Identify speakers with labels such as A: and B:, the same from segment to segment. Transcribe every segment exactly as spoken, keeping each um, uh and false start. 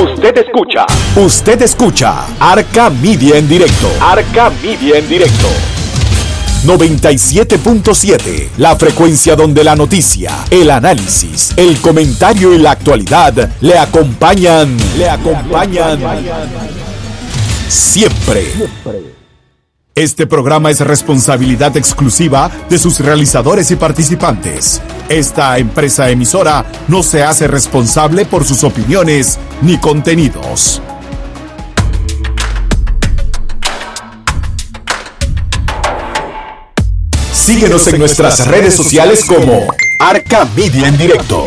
A: Usted escucha. Usted escucha Arca Media en directo. Arca Media en directo. noventa y siete punto siete, la frecuencia donde la noticia, el análisis, el comentario y la actualidad le acompañan, le acompañan siempre. Este programa es responsabilidad exclusiva de sus realizadores y participantes. Esta empresa emisora no se hace responsable por sus opiniones ni contenidos. Síguenos en nuestras redes sociales como Arca Media en Directo.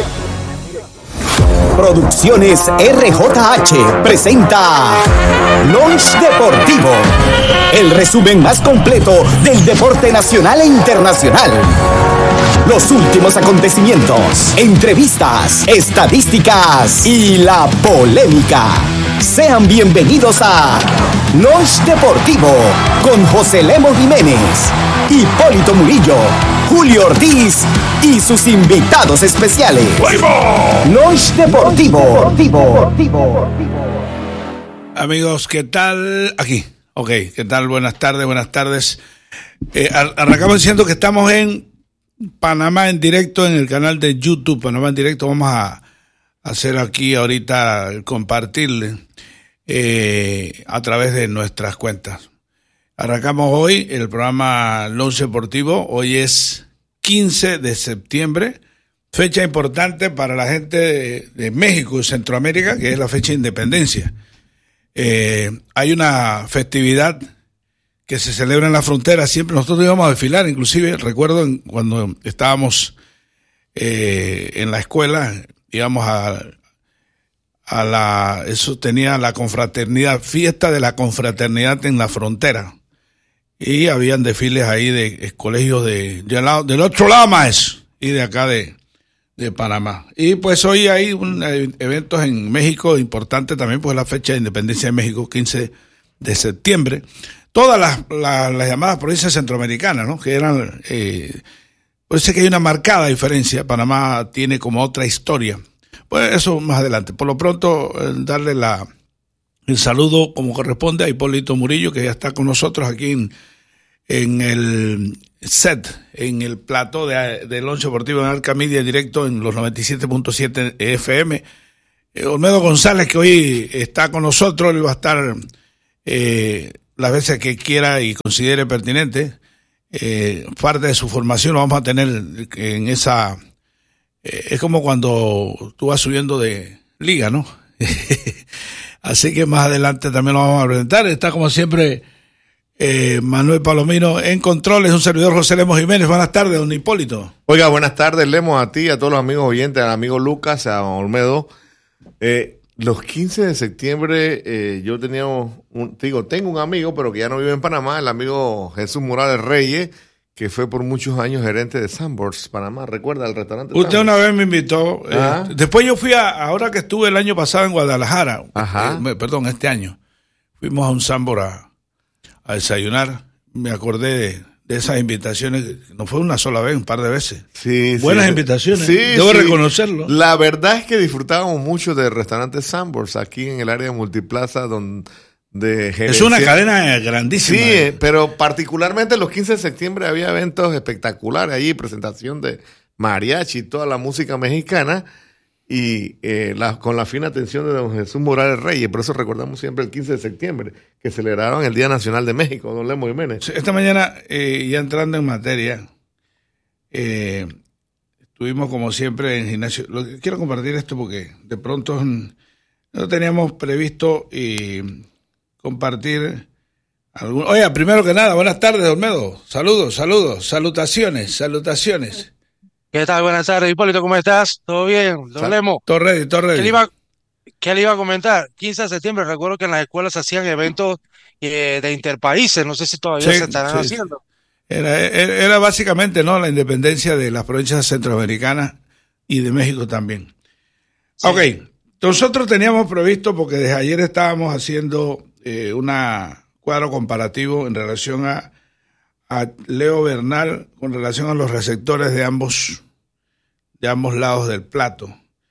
A: Producciones R J H presenta Launch Deportivo, el resumen más completo del deporte nacional e internacional. Los últimos acontecimientos, entrevistas, estadísticas y la polémica. Sean bienvenidos a Launch Deportivo con José Lemo Jiménez, Hipólito Murillo, Julio Ortiz y sus invitados especiales. Launch Deportivo.
B: Amigos, ¿qué tal? Aquí, ok, ¿qué tal? Buenas tardes, buenas tardes. Eh, arrancamos diciendo que estamos en Panamá en directo en el canal de YouTube, Panamá en directo. Vamos a hacer aquí ahorita el compartirle eh, a través de nuestras cuentas. Arrancamos hoy el programa Launch Deportivo. Hoy es quince de septiembre, fecha importante para la gente de, de México y Centroamérica, que es la fecha de independencia. Eh, hay una festividad que se celebra en la frontera. Siempre nosotros íbamos a desfilar, inclusive recuerdo en, cuando estábamos eh, en la escuela, íbamos a, a la, eso tenía la confraternidad, fiesta de la confraternidad en la frontera. Y habían desfiles ahí de, de colegios de, de lado, del otro lado más y de acá de, de Panamá. Y pues hoy hay un, eventos en México importantes también, pues la fecha de independencia de México, quince de septiembre. Todas las, las, las llamadas provincias centroamericanas, ¿no? Que eran, eh, parece que hay una marcada diferencia. Panamá tiene como otra historia. Pues eso más adelante. Por lo pronto, eh, darle la, el saludo como corresponde a Hipólito Murillo, que ya está con nosotros aquí en, en el set, en el plató de, de Launch Deportivo en Arca Media en directo en los noventa y siete punto siete F M. Eh, Olmedo González, que hoy está con nosotros, él va a estar eh, las veces que quiera y considere pertinente. Eh, parte de su formación lo vamos a tener en esa... Eh, es como cuando tú vas subiendo de liga, ¿no? Así que más adelante también lo vamos a presentar. Está como siempre eh, Manuel Palomino en controles, un servidor José Lemos Jiménez. Buenas tardes, don Hipólito.
C: Oiga, buenas tardes, Lemos, a ti, a todos los amigos oyentes, al amigo Lucas, a Olmedo. Eh, los quince de septiembre eh, yo tenía un, digo, tengo un amigo, pero que ya no vive en Panamá, el amigo Jesús Morales Reyes, que fue por muchos años gerente de Sanborns, Panamá. ¿Recuerda el restaurante?
B: Usted
C: Sanborns?
B: una vez me invitó. Eh, después yo fui a, ahora que estuve el año pasado en Guadalajara, eh, perdón, este año, fuimos a un Sanborns a, a desayunar. Me acordé de, de esas invitaciones, no fue una sola vez, un par de veces.
C: Sí,
B: Buenas
C: sí.
B: invitaciones,
C: sí,
B: debo
C: sí.
B: reconocerlo.
C: La verdad es que disfrutábamos mucho del restaurante Sanborns aquí en el área de Multiplaza, donde de
B: es una cadena grandísima.
C: Sí, eh, pero particularmente los quince de septiembre había eventos espectaculares allí, presentación de mariachi y toda la música mexicana y eh, la, con la fina atención de don Jesús Morales Reyes. Por eso recordamos siempre el quince de septiembre, que celebraron el Día Nacional de México, don Lemo Jiménez.
B: Esta mañana, eh, ya entrando en materia, eh, estuvimos como siempre en gimnasio. Lo, quiero compartir esto porque de pronto no teníamos previsto y compartir algún... Oye, primero que nada, buenas tardes, Olmedo. Saludos, saludos, salutaciones, salutaciones.
D: ¿Qué tal? Buenas tardes, Hipólito, ¿cómo estás? ¿Todo bien? ¿Todo Lemo?
B: Todo ready, todo ready.
D: ¿Qué le iba, qué le iba a comentar? quince de septiembre, recuerdo que en las escuelas se hacían eventos eh, de interpaíses, no sé si todavía
B: sí,
D: se estarán
B: sí.
D: haciendo.
B: Era, era, era básicamente, ¿no?, la independencia de las provincias centroamericanas y de México también. Sí. Ok, nosotros teníamos previsto, porque desde ayer estábamos haciendo eh, un cuadro comparativo en relación a, a Leo Bernal, con relación a los receptores de ambos, de ambos lados del plato.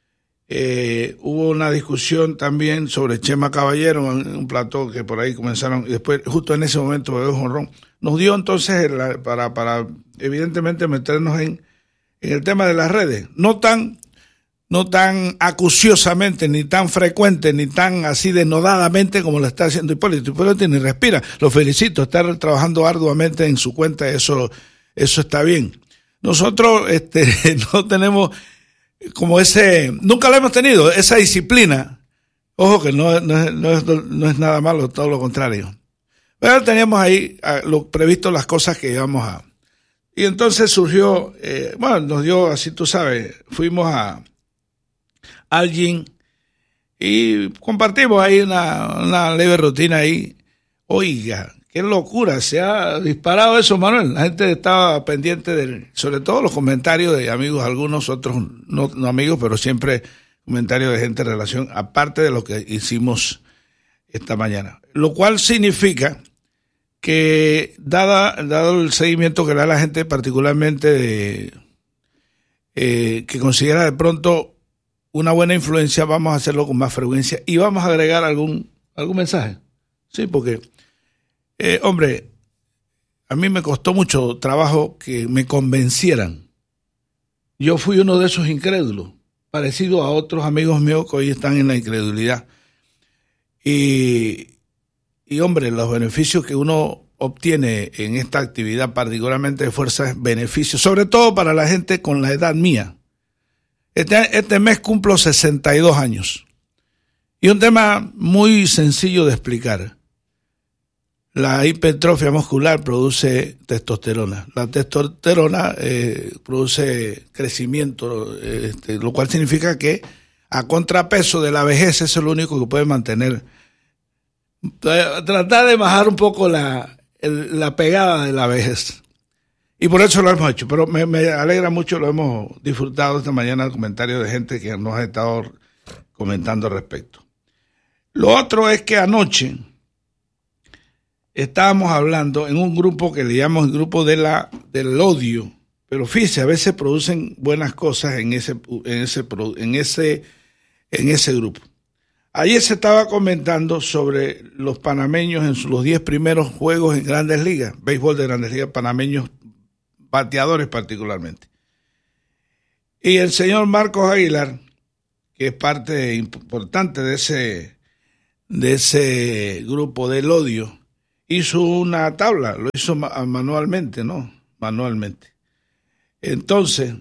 B: Eh, hubo una discusión también sobre Chema Caballero en un plató que por ahí comenzaron, y después justo en ese momento pegó jonrón. Nos dio entonces el, para, para evidentemente meternos en, en el tema de las redes, no tan, no tan acuciosamente, ni tan frecuente, ni tan así denodadamente como lo está haciendo Hipólito. Hipólito ni respira, lo felicito, está trabajando arduamente en su cuenta, eso, eso está bien. Nosotros este, no tenemos como ese, nunca lo hemos tenido, esa disciplina. Ojo que no, no, es, no, es, no es nada malo, todo lo contrario. Pero teníamos ahí a, lo previsto las cosas que íbamos a. Y entonces surgió, eh, bueno, nos dio, así tú sabes, fuimos a alguien y compartimos ahí una, una leve rutina ahí. Oiga, qué locura, se ha disparado eso, Manuel. La gente estaba pendiente de, sobre todo los comentarios de amigos, algunos otros no, no amigos, pero siempre comentarios de gente en relación, aparte de lo que hicimos esta mañana. Lo cual significa que, dada, dado el seguimiento que le da la gente, particularmente de, eh, que considera de pronto una buena influencia, vamos a hacerlo con más frecuencia y vamos a agregar algún, algún mensaje. Sí, porque Eh, hombre, a mí me costó mucho trabajo que me convencieran. Yo fui uno de esos incrédulos, parecido a otros amigos míos que hoy están en la incredulidad. Y, y hombre, los beneficios que uno obtiene en esta actividad, particularmente de fuerza, es beneficios, sobre todo para la gente con la edad mía. Este, este mes cumplo sesenta y dos años. Y un tema muy sencillo de explicar. La hipertrofia muscular produce testosterona. La testosterona eh, produce crecimiento, este, lo cual significa que a contrapeso de la vejez eso es lo único que puede mantener. Tratar de bajar un poco la, el, la pegada de la vejez. Y por eso lo hemos hecho. Pero me, me alegra mucho, lo hemos disfrutado esta mañana, el comentario de gente que nos ha estado comentando al respecto. Lo otro es que anoche estábamos hablando en un grupo que le llamamos el grupo de la, del odio, pero fíjese, a veces producen buenas cosas en ese, en ese, en ese, en ese grupo. Ayer se estaba comentando sobre los panameños en los diez primeros juegos en Grandes Ligas, béisbol de Grandes Ligas, panameños bateadores particularmente. Y el señor Marcos Aguilar, que es parte importante de ese, de ese grupo del odio, hizo una tabla, lo hizo manualmente, ¿no? Manualmente. Entonces,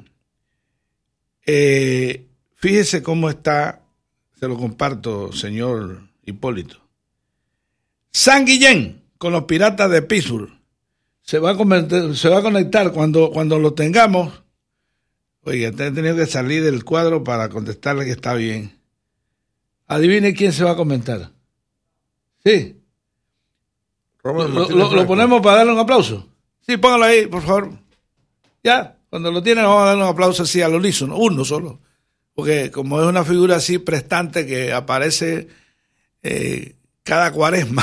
B: eh, fíjese cómo está, se lo comparto, señor Hipólito. San Guillén, con los Piratas de Pittsburgh, se va a conectar, se va a conectar cuando, cuando lo tengamos. Oiga, he tenido que salir del cuadro para contestarle que está bien. Adivine quién se va a comentar. Sí. Lo, lo, lo ponemos para darle un aplauso. Sí, póngalo ahí, por favor. Ya, cuando lo tienen vamos a darle un aplauso así al unísono, uno solo. Porque como es una figura así prestante que aparece eh, cada cuaresma.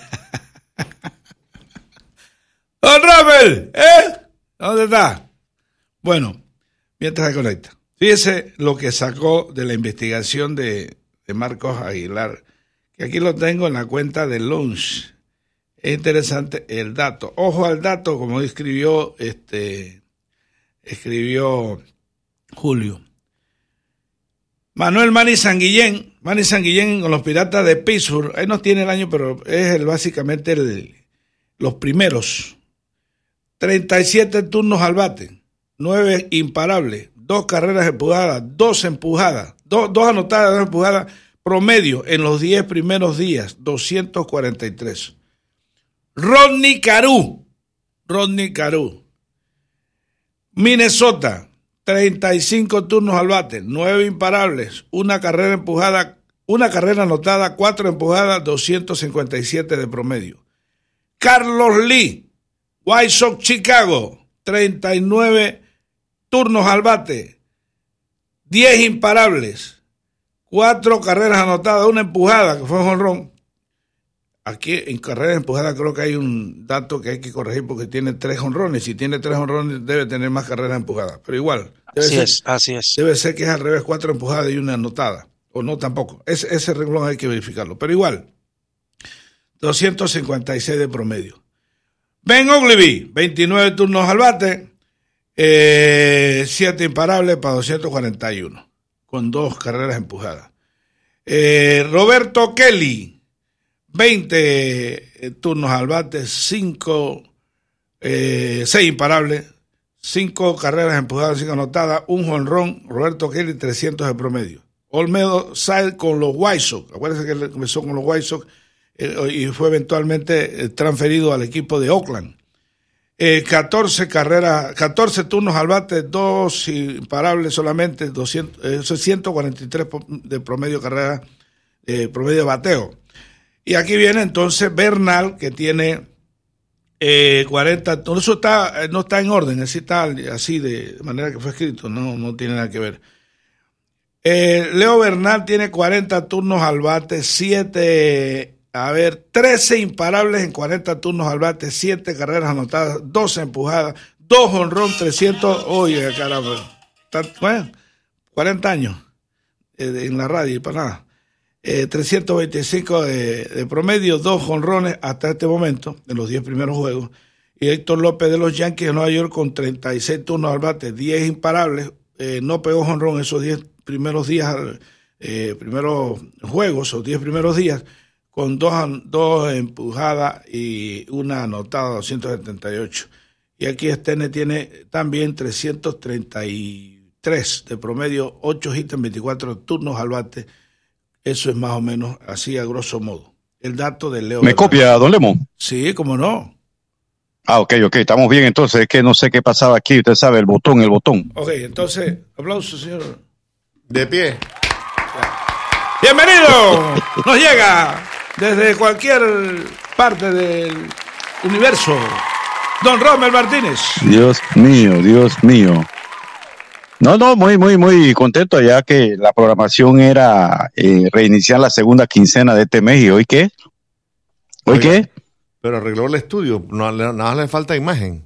B: ¡Don Rafael! ¿Eh? ¿Dónde está? Bueno, mientras se conecta. Fíjese lo que sacó de la investigación de, de Marcos Aguilar, que aquí lo tengo en la cuenta de Lunch. Es interesante el dato. Ojo al dato, como escribió este escribió Julio. Manuel Manny Sanguillén, Manny Sanguillén con los Piratas de Pittsburgh, ahí no tiene el año, pero es el, básicamente el, los primeros. treinta y siete turnos al bate, nueve imparables, dos carreras empujadas, dos empujadas, dos, dos anotadas, dos empujadas, promedio en los diez primeros días, doscientos cuarenta y tres. Rodney Carew, Rodney Carew, Minnesota, treinta y cinco turnos al bate, nueve imparables, una carrera empujada, una carrera anotada, cuatro empujadas, doscientos cincuenta y siete de promedio. Carlos Lee, White Sox Chicago, treinta y nueve turnos al bate, diez imparables, cuatro carreras anotadas, una empujada, que fue un jonrón. aquí en carreras empujadas creo que hay un dato que hay que corregir porque tiene tres jonrones. Si tiene tres jonrones debe tener más carreras empujadas. Pero igual. Debe
D: Así
B: ser,
D: es, así es.
B: Debe ser que es al revés, cuatro empujadas y una anotada. O no tampoco. Es, ese renglón hay que verificarlo. Pero igual. doscientos cincuenta y seis de promedio. Ben Oglivie, veintinueve turnos al bate. Eh, siete imparables para doscientos cuarenta y uno. Con dos carreras empujadas. Eh, Roberto Kelly, veinte turnos al bate, cinco, eh, seis imparables, cinco carreras empujadas, cinco anotadas, un jonrón. Roberto Kelly, trescientos de promedio. Olmedo sale con los White Sox. Acuérdense que él comenzó con los White Sox eh, y fue eventualmente eh, transferido al equipo de Oakland. Eh, catorce carreras, catorce turnos al bate, dos imparables solamente, doscientos, eh, ciento cuarenta y tres de promedio carrera, eh, promedio de bateo. Y aquí viene entonces Bernal, que tiene eh, cuarenta, eso está, no está en orden, así está, así de, de manera que fue escrito, no, no tiene nada que ver. Eh, Leo Bernal tiene cuarenta turnos al bate, siete... A ver, trece imparables en cuarenta turnos al bate, siete carreras anotadas, doce empujadas, dos jonrón, trescientos, oye, caramba, bueno, cuarenta años eh, en la radio y para nada. Eh, trescientos veinticinco de, de promedio, dos jonrones hasta este momento, en los diez primeros juegos. Y Héctor López de los Yankees de Nueva York con treinta y seis turnos al bate, diez imparables, eh, no pegó jonrón esos diez primeros días, eh, primeros juegos, o diez primeros días, con dos, dos empujadas y una anotada, doscientos setenta y ocho. Y aquí Stene tiene también trescientos treinta y tres de promedio, ocho hits en veinticuatro turnos al bate. Eso es más o menos así a grosso modo. El dato de Leo.
E: ¿Me
B: Bernal.
E: copia, don Lemon?
B: Sí, cómo no.
E: Ah, ok, ok, estamos bien entonces. Es que no sé qué pasaba aquí, usted sabe, el botón, el botón.
B: Ok, entonces, aplausos, señor.
C: De pie.
B: Bienvenido. Nos llega desde cualquier parte del universo, don Rommel Martínez.
E: Dios mío, Dios mío. No, no, muy, muy, muy contento ya que la programación era eh, reiniciar la segunda quincena de este mes. ¿Y hoy qué? ¿Hoy
C: Oiga,
E: qué?
C: Pero arregló el estudio, no, nada más le falta imagen.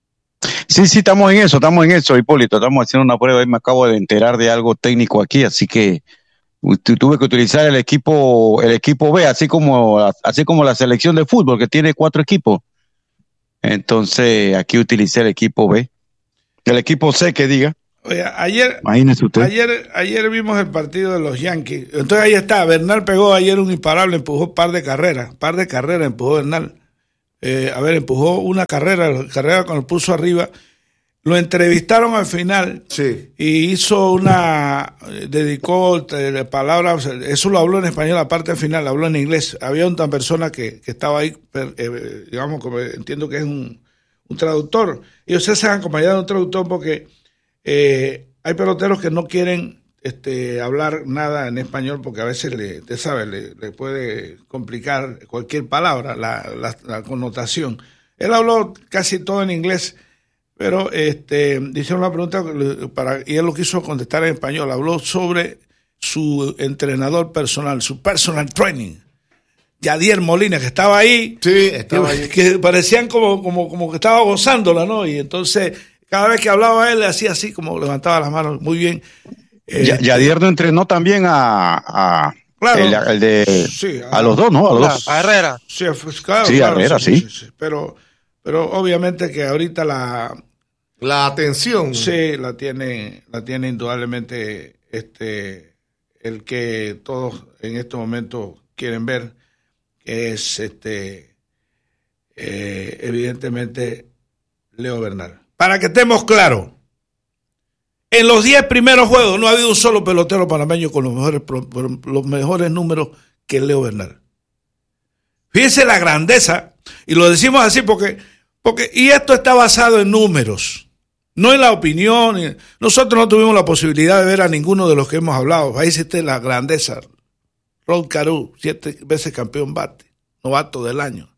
E: Sí, sí, estamos en eso, estamos en eso, Hipólito. Estamos haciendo una prueba y me acabo de enterar de algo técnico aquí, así que tuve que utilizar el equipo, el equipo B, así como, así como la selección de fútbol que tiene cuatro equipos. Entonces, aquí utilicé el equipo B. El equipo C, que diga.
B: Oye, ayer,
E: Imagínese usted.
B: ayer, ayer vimos el partido de los Yankees. Entonces ahí está, Bernal pegó ayer un imparable, empujó un par de carreras, par de carreras empujó Bernal. Eh, a ver, empujó una carrera, la carrera cuando lo puso arriba. Lo entrevistaron al final
C: Sí.
B: y hizo una, dedicó eh, palabras, eso lo habló en español, la parte final, lo habló en inglés. Había una persona que, que estaba ahí, eh, digamos, como entiendo que es un, un traductor. Ellos se han acompañado de un traductor porque eh, hay peloteros que no quieren este, hablar nada en español porque a veces, le, te sabes, le, le puede complicar cualquier palabra, la, la, la connotación. Él habló casi todo en inglés. Pero este, hicieron una pregunta para, y él lo quiso contestar en español. Habló sobre su entrenador personal, su personal training, Yadier Molina, que estaba ahí.
C: Sí, estaba
B: que,
C: ahí.
B: que parecían como, como, como que estaba gozándola, ¿no? Y entonces, cada vez que hablaba él, le hacía así, como levantaba las manos. Muy bien.
E: Eh, Yadier no entrenó también a, a
B: claro,
E: el, el de
B: sí,
E: a, a los dos, ¿no? A los
D: a,
E: dos.
D: a Herrera.
B: Sí, pues, claro,
E: Sí,
B: claro,
E: Herrera,
B: sí,
E: sí.
B: sí, sí, sí. Pero, pero obviamente que ahorita la
C: La atención.
B: sí, la tiene, la tiene indudablemente este el que todos en estos momentos quieren ver, que es este eh, evidentemente Leo Bernal. Para que estemos claros, en los diez primeros juegos no ha habido un solo pelotero panameño con los mejores los mejores números que Leo Bernal. Fíjense la grandeza, y lo decimos así porque, porque y esto está basado en números. No en la opinión. Nosotros no tuvimos la posibilidad de ver a ninguno de los que hemos hablado. Ahí existe la grandeza. Rod Carew, siete veces campeón bate, novato del año.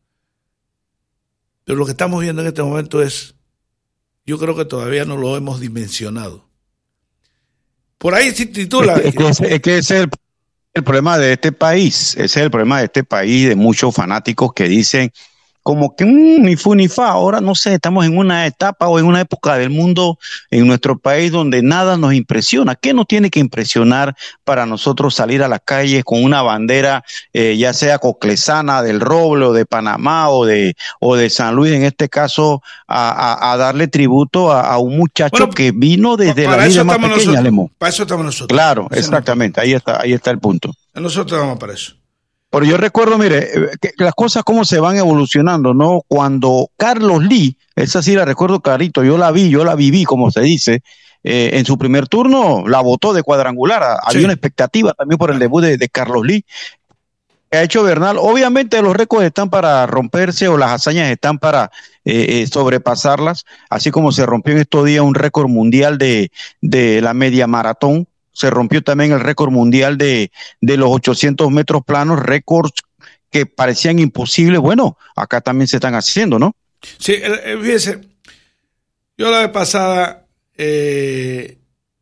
B: Pero lo que estamos viendo en este momento es, yo creo que todavía no lo hemos dimensionado. Por ahí se titula.
E: Es que, es que ese es el El problema de este país, ese es el problema de este país, de muchos fanáticos que dicen como que mmm, ni fu ni fa, ahora no sé, estamos en una etapa o en una época del mundo en nuestro país donde nada nos impresiona. ¿Qué nos tiene que impresionar para nosotros salir a las calles con una bandera, eh, ya sea coclesana, del Roble o de Panamá o de, o de San Luis, en este caso, a, a, a darle tributo a, a un muchacho bueno, que vino desde la vida más pequeña, Lemo?
B: Para eso estamos nosotros.
E: Claro, exactamente, ahí está, ahí está el punto.
B: Nosotros vamos para eso.
E: Pero yo recuerdo, mire, que las cosas cómo se van evolucionando, ¿no? Cuando Carlos Lee, esa sí la recuerdo clarito, yo la vi, yo la viví, como se dice, eh, en su primer turno la botó de cuadrangular. Había sí. una expectativa también por el debut de, de Carlos Lee. Que ha hecho Bernal. Obviamente los récords están para romperse o las hazañas están para eh, eh, sobrepasarlas, así como se rompió en estos días un récord mundial de, de la media maratón. Se rompió también el récord mundial de, de los ochocientos metros planos, récords que parecían imposibles. Bueno, acá también se están haciendo, ¿no?
B: Sí, eh, fíjese, yo la vez pasada, eh,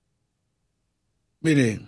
B: mire,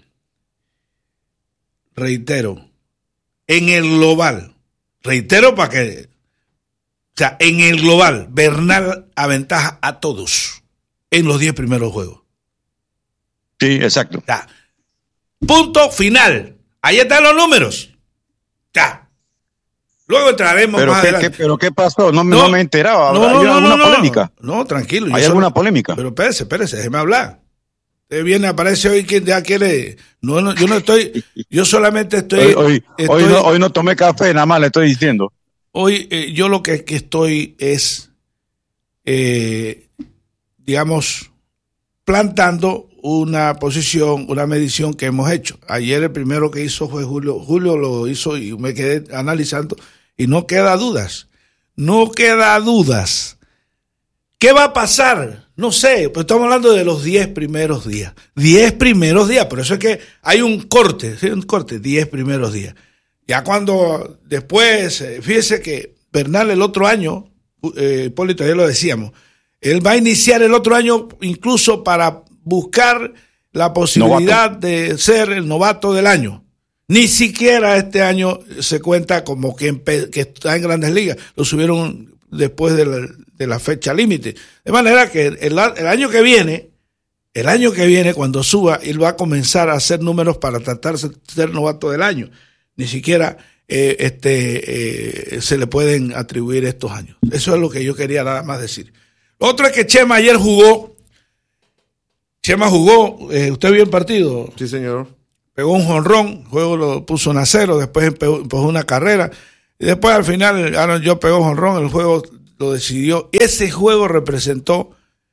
B: reitero, en el global, reitero para que, o sea, en el global, Bernal aventaja a todos en los diez primeros juegos.
E: Sí, exacto.
B: Ya. Punto final. Ahí están los números. Ya. Luego entraremos
E: pero
B: más
E: qué,
B: adelante.
E: Qué, ¿Pero qué pasó? No, no, no me he enterado.
B: No, no,
E: ¿Hay
B: no,
E: alguna
B: no,
E: polémica?
B: No, no, tranquilo.
E: ¿Hay alguna solo... polémica?
B: Pero espérese, espérese, déjeme hablar. Usted viene, aparece hoy quien ya quiere. No, no, yo no estoy. Yo solamente estoy.
E: Hoy, hoy, estoy, hoy, no, hoy no tomé café, nada más le estoy diciendo.
B: Hoy eh, yo lo que, que estoy es, eh, digamos, plantando una posición, una medición que hemos hecho. Ayer el primero que hizo fue Julio. Julio lo hizo y me quedé analizando y no queda dudas. No queda dudas. ¿Qué va a pasar? No sé, pues estamos hablando de los diez primeros días. diez primeros días, por eso es que hay un corte, ¿sí? Un corte, diez primeros días. Ya cuando después, fíjese que Bernal el otro año, eh, Hipólito, ya lo decíamos, él va a iniciar el otro año incluso para buscar la posibilidad novato. de ser el novato del año. Ni siquiera este año se cuenta como que, en, que está en Grandes Ligas. Lo subieron después de la, de la fecha límite. De manera que el, el año que viene, el año que viene cuando suba, él va a comenzar a hacer números para tratar de ser novato del año. Ni siquiera eh, este eh, se le pueden atribuir estos años. Eso es lo que yo quería nada más decir. Lo otro es que Chema ayer jugó. Chema jugó, eh, ¿usted vio el partido?
C: Sí, señor.
B: Pegó un jonrón, el juego lo puso en a cero, después empezó, empezó una carrera, y después al final Aaron Judge pegó jonrón, el juego lo decidió. Ese juego representó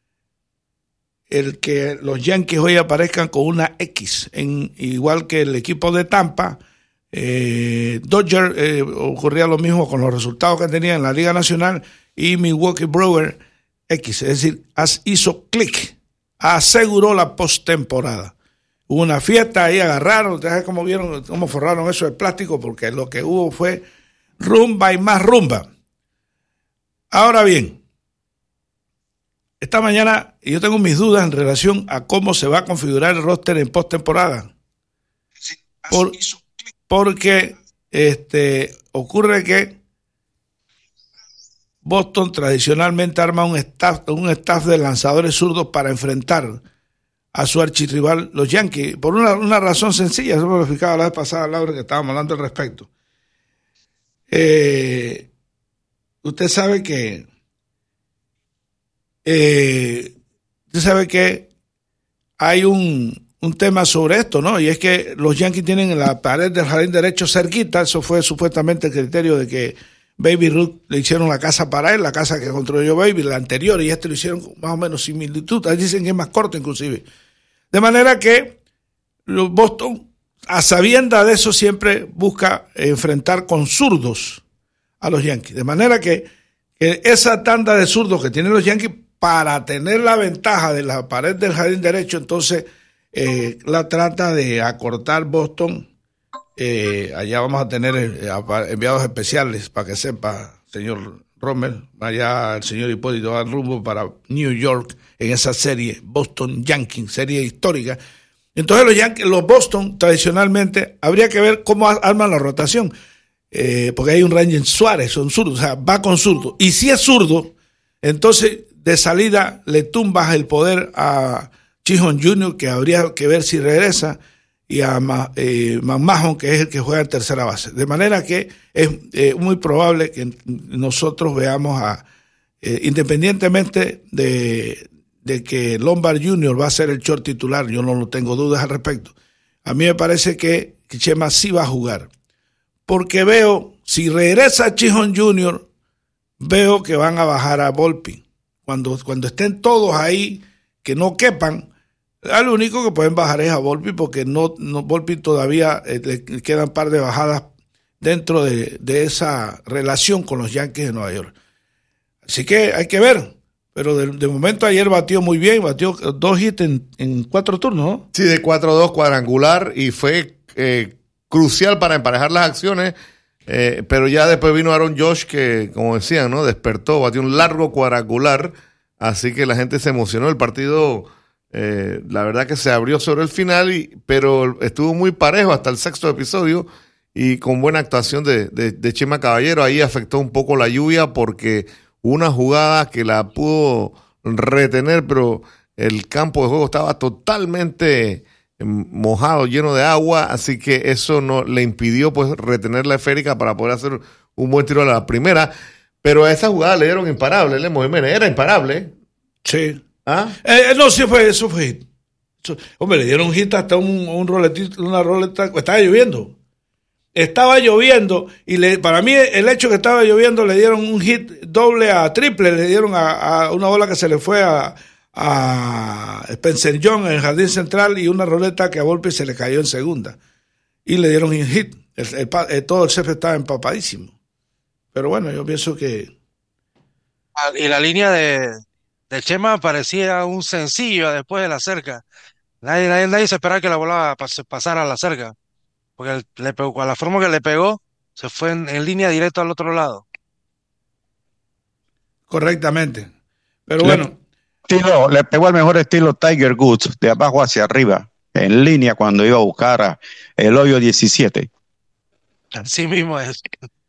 B: el que los Yankees hoy aparezcan con una X, en, igual que el equipo de Tampa. Eh, Dodger eh, ocurría lo mismo con los resultados que tenía en la Liga Nacional, y Milwaukee Brewers X, es decir, hizo clic, aseguró la postemporada. Hubo una fiesta, ahí agarraron, ustedes cómo vieron, cómo forraron eso de plástico, porque lo que hubo fue rumba y más rumba. Ahora bien, esta mañana yo tengo mis dudas en relación a cómo se va a configurar el roster en postemporada. Por, porque este, ocurre que Boston tradicionalmente arma un staff, un staff de lanzadores zurdos para enfrentar a su archirrival, los Yankees, por una, una razón sencilla. Eso me lo explicaba la vez pasada, Laura, que estábamos hablando al respecto. Eh, usted sabe que eh, usted sabe que hay un, un tema sobre esto, ¿no? Y es que los Yankees tienen la pared del jardín derecho cerquita. Eso fue supuestamente el criterio de que Baby Ruth le hicieron la casa para él, la casa que construyó Baby, la anterior, y este lo hicieron más o menos similitud. Ahí dicen que es más corto inclusive. De manera que Boston, a sabienda de eso, siempre busca enfrentar con zurdos a los Yankees. De manera que, que esa tanda de zurdos que tienen los Yankees, para tener la ventaja de la pared del jardín derecho, entonces eh, la trata de acortar Boston. Eh, allá vamos a tener eh, enviados especiales para que sepa, señor Rommel. Allá el señor Hipólito va rumbo para New York en esa serie Boston Yankees, serie histórica. Entonces los Yankees, los Boston, tradicionalmente, habría que ver cómo arman la rotación. Eh, porque hay un Ranger Suárez, son zurdos, o sea, va con zurdo. Y si es zurdo, entonces de salida le tumbas el poder a Chihon junior, que habría que ver si regresa, y a eh, McMahon, que es el que juega en tercera base. De manera que es eh, muy probable que nosotros veamos a, eh, independientemente de, de que Lombard junior va a ser el short titular, yo no lo tengo dudas al respecto. A mí me parece que Chema sí va a jugar. Porque veo, si regresa Chihon junior, veo que van a bajar a Volpi. Cuando, cuando estén todos ahí, que no quepan, al único que pueden bajar es a Volpi, porque no, no Volpi todavía eh, le quedan un par de bajadas dentro de, de esa relación con los Yankees de Nueva York. Así que hay que ver. Pero de, de momento ayer batió muy bien, batió dos hits en, en cuatro turnos, ¿no?
C: Sí, de cuatro dos cuadrangular, y fue eh, crucial para emparejar las acciones, eh, pero ya después vino Aaron Josh, que, como decían, ¿no? Despertó, batió un largo cuadrangular, así que la gente se emocionó. El partido, eh, la verdad que se abrió sobre el final, y, pero estuvo muy parejo hasta el sexto episodio, y con buena actuación de, de, de Chema Caballero. Ahí afectó un poco la lluvia, porque una jugada que la pudo retener, pero el campo de juego estaba totalmente mojado, lleno de agua, así que eso no le impidió pues retener la esférica para poder hacer un buen tiro a la primera. Pero a esa jugada le dieron imparable, Lemo Jiménez, era imparable.
B: Sí.
C: ¿Ah?
B: Eh, no, sí fue, eso fue hit. Eso, hombre, le dieron hit hasta un, un roletito, una roleta, estaba lloviendo. Estaba lloviendo, y le, para mí el hecho que estaba lloviendo, le dieron un hit doble a triple, le dieron a, a una bola que se le fue a a Spencer John en el jardín central, y una roleta que a Volpi se le cayó en segunda y le dieron un hit. El, el, el, todo el césped estaba empapadísimo, pero bueno, yo pienso que
D: y la línea de, de Chema parecía un sencillo después de la cerca. Nadie, nadie, nadie se esperaba que la bola pas, pasara a la cerca, porque le pegó, a la forma que le pegó se fue en, en línea directo al otro lado.
B: Correctamente, pero
E: le,
B: bueno
E: estilo, le pegó al mejor estilo Tiger Woods, de abajo hacia arriba, en línea, cuando iba a buscar a el hoyo diecisiete.
D: Así mismo es.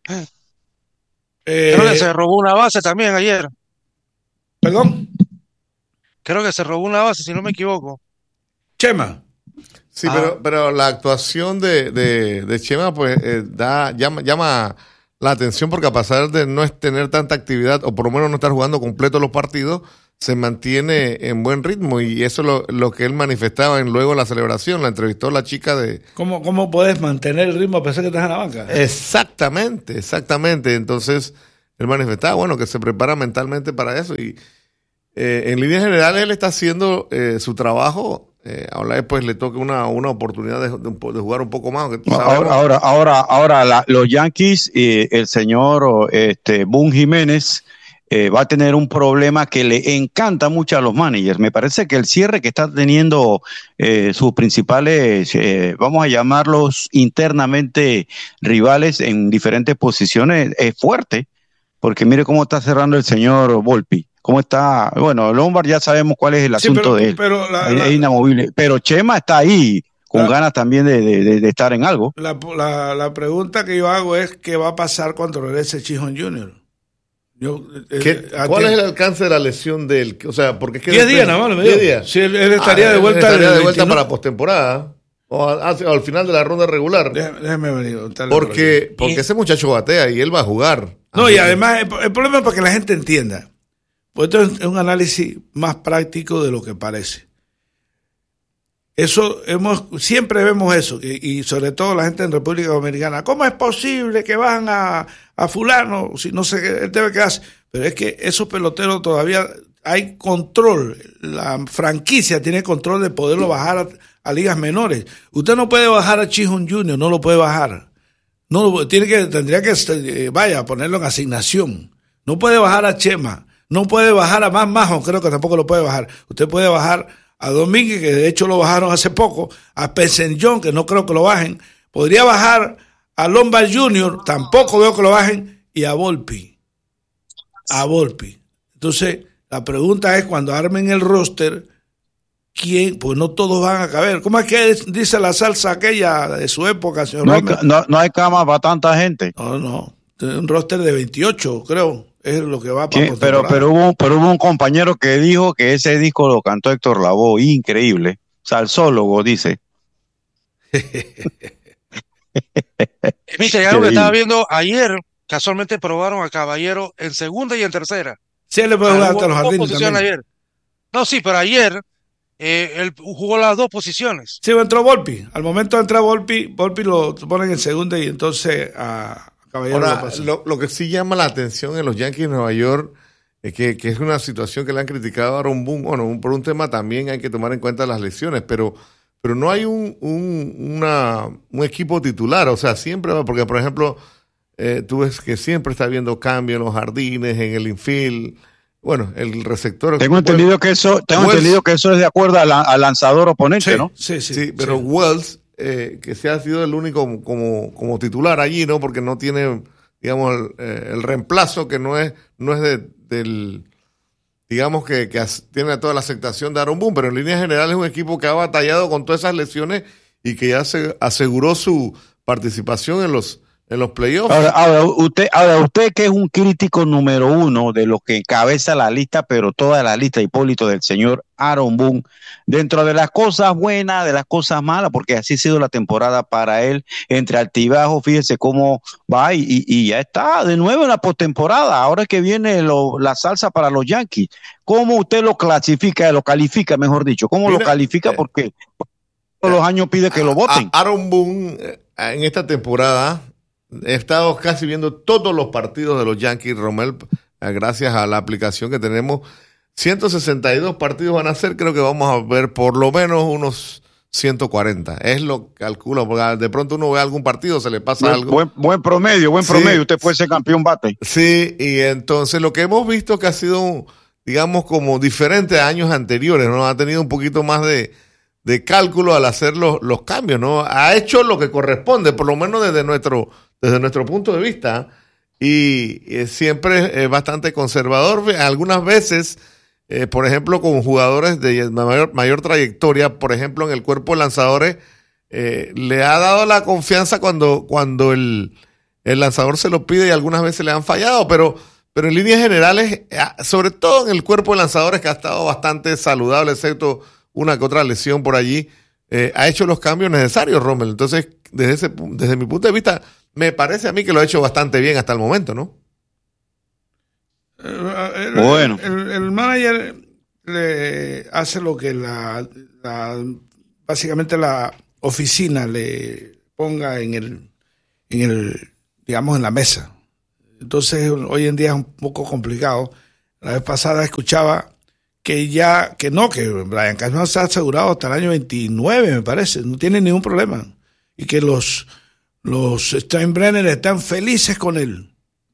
B: eh,
D: Creo que se robó una base también ayer.
B: Perdón.
D: Creo que se robó una base, si no me equivoco.
B: Chema.
C: Sí,
D: ah.
C: pero, pero la actuación de, de, de Chema pues eh, da llama, llama la atención, porque a pesar de no tener tanta actividad, o por lo menos no estar jugando completo los partidos, se mantiene en buen ritmo, y eso es lo, lo que él manifestaba en luego la celebración. La entrevistó la chica de...
B: ¿Cómo, cómo puedes mantener el ritmo a pesar que estás en la banca?
C: Exactamente, exactamente. Entonces, él manifestaba, bueno, que se prepara mentalmente para eso, y eh, en líneas generales él está haciendo eh, su trabajo. Eh, ahora pues le toca una, una oportunidad de, de, de jugar un poco más. Que
E: ahora, ahora, ahora, ahora la, los Yankees y el señor este, Boone Jiménez eh, va a tener un problema que le encanta mucho a los managers. Me parece que el cierre que está teniendo eh, sus principales, eh, vamos a llamarlos internamente rivales en diferentes posiciones, es fuerte, porque mire cómo está cerrando el señor Volpi. ¿Cómo está? Bueno, Lombard ya sabemos cuál es el sí, asunto
B: pero,
E: de él.
B: Pero la,
E: es
B: la,
E: inamovible. Pero Chema está ahí, con la, ganas también de, de, de estar en algo.
B: La, la, la pregunta que yo hago es, ¿qué va a pasar cuando regrese Chihon junior? Yo,
C: eh, ¿Cuál es el alcance de la lesión de él? O sea, porque es que...
B: diez días nada más.
C: diez días.
B: Sí, él, él estaría ah, de vuelta.
C: Él estaría de vuelta para postemporada. O, a, o al final de la ronda regular.
B: Déjame, déjame venir.
C: Porque, por porque ese muchacho batea y él va a jugar.
B: No, y además, el, el problema es para que la gente entienda. Pues esto es un análisis más práctico de lo que parece. Eso hemos, siempre vemos eso, y, y sobre todo la gente en República Dominicana. ¿Cómo es posible que van a, a fulano? Si no sé qué, él debe quedarse. Pero es que esos peloteros todavía hay control. La franquicia tiene control de poderlo bajar a, a ligas menores. Usted no puede bajar a Chihon junior, no lo puede bajar. No tiene que, tendría que, eh, vaya, ponerlo en asignación. No puede bajar a Chema. No puede bajar a Más Majo, creo que tampoco lo puede bajar. Usted puede bajar a Domínguez, que de hecho lo bajaron hace poco, a Spencer John, que no creo que lo bajen. Podría bajar a Lombard junior, tampoco veo que lo bajen, y a Volpi. A Volpi. Entonces, la pregunta es, cuando armen el roster, quién, pues no todos van a caber. ¿Cómo es que dice la salsa aquella de su época, señor?
E: No hay, no, no hay cama para tanta gente.
B: No, no. Un roster de veintiocho, creo, es lo que va para
E: sí, pero, pero, hubo, pero hubo un compañero que dijo que ese disco lo cantó Héctor Lavoe, increíble. Salsólogo, dice.
D: Mister, algo que estaba viendo ayer, casualmente probaron a Caballero en segunda y en tercera.
B: Sí, él le puede jugar hasta los jardines también.
D: Ayer. No, sí, pero ayer eh, él jugó las dos posiciones.
B: Sí, entró Volpi. Al momento de entrar Volpi, Volpi lo ponen en segunda y entonces a Caballero
C: Ahora,
B: lo pasa.
C: Lo, lo que sí llama la atención en los Yankees de Nueva York es que, que es una situación que le han criticado a Aaron Boone. Bueno, por un tema también hay que tomar en cuenta las lesiones, pero, pero no hay un, un, una, un equipo titular. O sea, siempre va, porque por ejemplo, eh, tú ves que siempre está habiendo cambios en los jardines, en el infield. Bueno, el receptor.
E: Tengo entendido well, que eso, tengo Wells, entendido que eso es de acuerdo al, al lanzador oponente,
B: sí,
E: ¿no?
B: Sí, sí.
C: Sí, pero
B: sí.
C: Wells, eh, que se ha sido el único como, como titular allí, ¿no? Porque no tiene, digamos, el, eh, el reemplazo que no es, no es de, del, digamos que, que tiene toda la aceptación de Aaron Boone, pero en líneas generales es un equipo que ha batallado con todas esas lesiones y que ya se aseguró su participación en los en los playoffs.
E: Ahora, ahora, usted, ahora, usted que es un crítico número uno de lo que encabeza la lista, pero toda la lista, Hipólito, del señor Aaron Boone, dentro de las cosas buenas, de las cosas malas, porque así ha sido la temporada para él, entre altibajos, fíjese cómo va y, y, y ya está de nuevo en la postemporada, ahora que viene lo, la salsa para los Yankees. ¿Cómo usted lo clasifica, lo califica, mejor dicho? ¿Cómo Mira, lo califica? Porque eh, todos los años pide que lo voten.
C: Aaron Boone, eh, en esta temporada, he estado casi viendo todos los partidos de los Yankees, Romel, gracias a la aplicación que tenemos. ciento sesenta y dos partidos van a ser, creo que vamos a ver por lo menos unos ciento cuarenta. Es lo que calculo, porque de pronto uno ve algún partido, se le pasa
E: buen,
C: algo.
E: Buen, buen promedio, buen sí, promedio. Usted puede ser campeón bate.
C: Sí, y entonces lo que hemos visto que ha sido, digamos, como diferente a años anteriores, ¿no? Ha tenido un poquito más de, de cálculo al hacer los, los cambios, ¿no? Ha hecho lo que corresponde, por lo menos desde nuestro desde nuestro punto de vista, y, y siempre es bastante conservador. Algunas veces, eh, por ejemplo, con jugadores de mayor, mayor trayectoria, por ejemplo, en el cuerpo de lanzadores, eh, le ha dado la confianza cuando, cuando el, el lanzador se lo pide y algunas veces le han fallado, pero, pero en líneas generales, sobre todo en el cuerpo de lanzadores, que ha estado bastante saludable, excepto una que otra lesión por allí, eh, ha hecho los cambios necesarios, Rommel. Entonces, desde, ese, desde mi punto de vista, me parece a mí que lo ha hecho bastante bien hasta el momento, ¿no?
B: El,
E: bueno.
B: El, el, el manager le hace lo que la, la básicamente la oficina le ponga en el, en el, digamos, en la mesa. Entonces, hoy en día es un poco complicado. La vez pasada escuchaba que ya, que no, que Brian Cashman se ha asegurado hasta el año veintinueve, me parece, no tiene ningún problema. Y que los Los Steinbrenner están felices con él.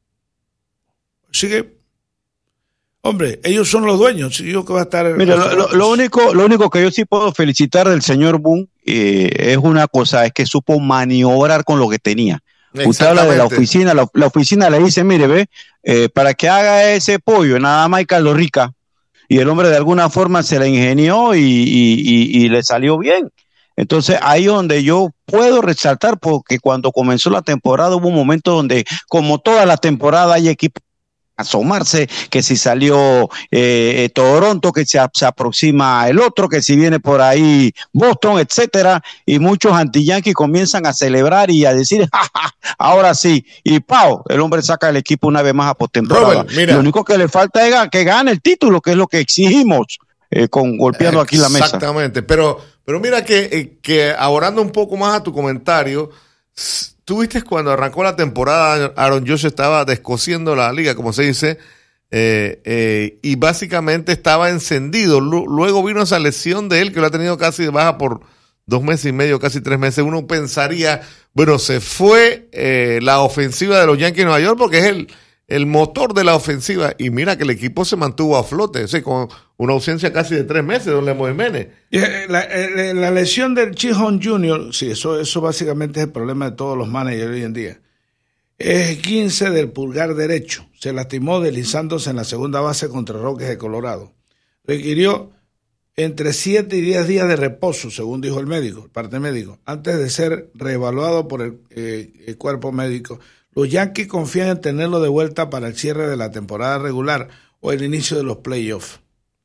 B: Así que, hombre, ellos son los dueños. Yo que va a estar.
E: Mira, lo, lo, lo único, lo único que yo sí puedo felicitar del señor Boone eh, es una cosa, es que supo maniobrar con lo que tenía. Usted habla de la oficina, la, la oficina le dice, mire, ve, eh, para que haga ese pollo, nada más hay Caldo Rica. Y el hombre de alguna forma se la ingenió y, y, y, y le salió bien. Entonces ahí donde yo puedo resaltar, porque cuando comenzó la temporada hubo un momento donde, como toda la temporada, hay equipos asomarse, que si salió eh, Toronto, que se, se aproxima el otro, que si viene por ahí Boston, etcétera, y muchos anti-yankees comienzan a celebrar y a decir, ja, ja, ahora sí, y pau, el hombre saca el equipo una vez más a postemporada. Lo único que le falta es que gane el título, que es lo que exigimos, eh, con golpeando aquí la mesa.
C: Exactamente, pero Pero mira que, que abordando un poco más a tu comentario, tú viste cuando arrancó la temporada, Aaron Judge estaba descosiendo la liga, como se dice, eh, eh, y básicamente estaba encendido. Luego vino esa lesión de él, que lo ha tenido casi de baja por dos meses y medio, casi tres meses. Uno pensaría, bueno, se fue eh, la ofensiva de los Yankees de Nueva York porque es el, el motor de la ofensiva. Y mira que el equipo se mantuvo a flote, o sea, con una ausencia casi de tres meses, don Lemuel Jiménez.
B: La, la, la lesión del Chihon junior, sí, eso, eso básicamente es el problema de todos los managers hoy en día. Es quince del pulgar derecho. Se lastimó deslizándose en la segunda base contra Rockies de Colorado. Requirió entre siete y diez días de reposo, según dijo el médico, el parte médico, antes de ser reevaluado por el, eh, el cuerpo médico. Los Yankees confían en tenerlo de vuelta para el cierre de la temporada regular o el inicio de los playoffs.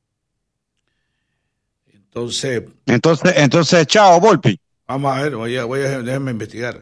B: Entonces,
E: entonces, entonces, chao, Volpi.
B: Vamos a ver, voy a, voy a déjame investigar.